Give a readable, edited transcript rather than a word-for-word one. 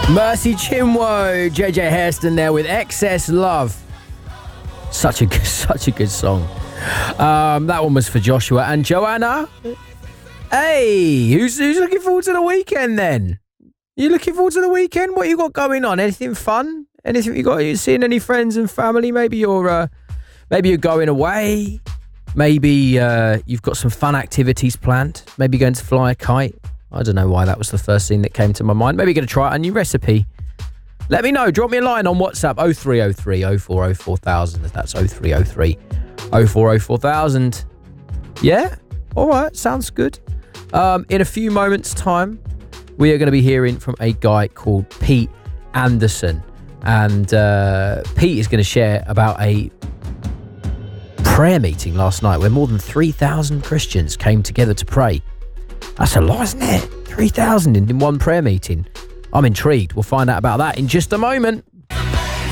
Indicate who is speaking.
Speaker 1: Mercy Chinwo, JJ Hairston there with Excess Love. Such a good song. That one was for Joshua and Joanna. Hey, who's looking forward to the weekend then? You looking forward to the weekend? What you got going on? Anything fun? Anything you seeing any friends and family? Maybe you're going away. Maybe you've got some fun activities planned. Maybe going to fly a kite. I don't know why that was the first thing that came to my mind. Maybe you're going to try out a new recipe. Let me know. Drop me a line on WhatsApp 0303 0404 4000. That's 0303 0404 4000. Yeah? All right. Sounds good. In a few moments' time, we are going to be hearing from a guy called Pete Anderson. And Pete is going to share about a prayer meeting last night where more than 3,000 Christians came together to pray. That's a lot, isn't it? 3,000 in one prayer meeting. I'm intrigued. We'll find out about that in just a moment.